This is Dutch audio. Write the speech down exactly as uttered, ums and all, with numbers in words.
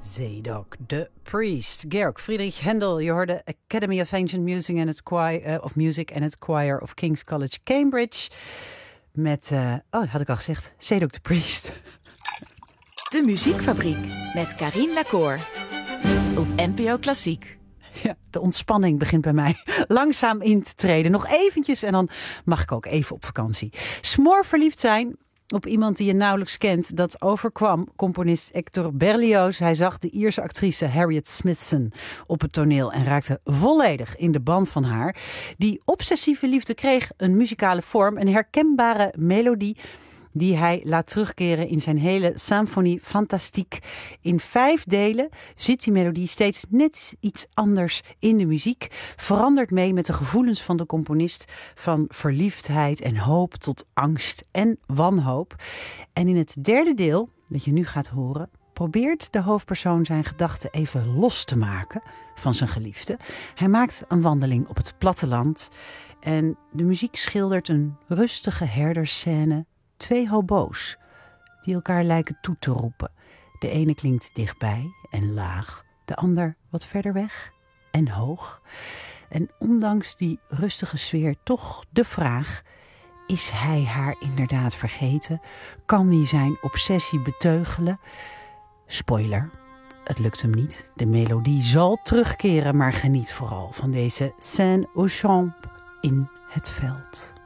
Zadok the Priest. Georg Friedrich Händel. Je hoorde Academy of Ancient Music and its Choir, uh, of Music and its Choir of King's College Cambridge. Met, uh, oh, had ik al gezegd, Zadok the Priest. De Muziekfabriek met Carine Lacour. Op N P O Klassiek. Ja, de ontspanning begint bij mij langzaam in te treden. Nog eventjes en dan mag ik ook even op vakantie. Smoorverliefd zijn op iemand die je nauwelijks kent. Dat overkwam componist Hector Berlioz. Hij zag de Ierse actrice Harriet Smithson op het toneel en raakte volledig in de ban van haar. Die obsessieve liefde kreeg een muzikale vorm, een herkenbare melodie die hij laat terugkeren in zijn hele Symphonie Fantastique. In vijf delen zit die melodie steeds net iets anders in de muziek. Verandert mee met de gevoelens van de componist. Van verliefdheid en hoop tot angst en wanhoop. En in het derde deel, dat je nu gaat horen, probeert de hoofdpersoon zijn gedachten even los te maken van zijn geliefde. Hij maakt een wandeling op het platteland. En de muziek schildert een rustige herdersscène. Twee hobo's die elkaar lijken toe te roepen. De ene klinkt dichtbij en laag, de ander wat verder weg en hoog. En ondanks die rustige sfeer toch de vraag: is hij haar inderdaad vergeten? Kan hij zijn obsessie beteugelen? Spoiler, het lukt hem niet. De melodie zal terugkeren, maar geniet vooral van deze scène au champ in het veld.